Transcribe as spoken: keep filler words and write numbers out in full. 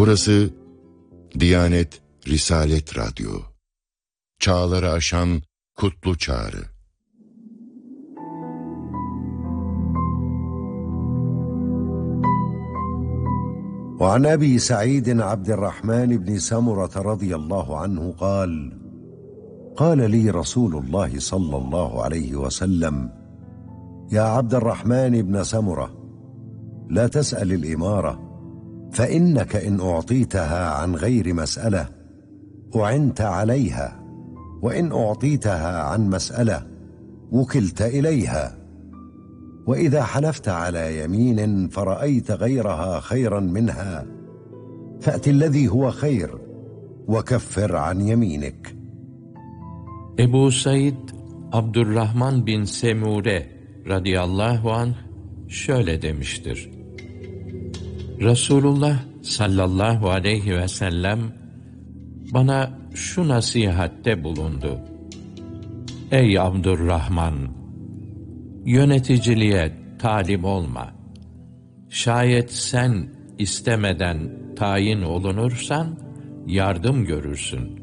Burası Diyanet Risalet Radyo. Çağları aşan kutlu çağrı. وعن أبي سعيد عبد الرحمن بن سمرة رضي الله عنه قال قال لي رسول الله صلى الله عليه وسلم يا عبد الرحمن بن سمرة لا تسأل الإمارة فإنك إن أعطيتها عن غير مسألة أعنت عليها وإن أعطيتها عن مسألة وكلت إليها وإذا حلفت على يمين فرأيت غيرها خيرا منها فأت الذي هو خير وكفر عن يمينك. Ebu Said Abdurrahman bin Semure radıyallahu anh şöyle demiştir: Resulullah sallallahu aleyhi ve sellem bana şu nasihatte bulundu: Ey Abdurrahman! Yöneticiliğe talip olma. Şayet sen istemeden tayin olunursan yardım görürsün.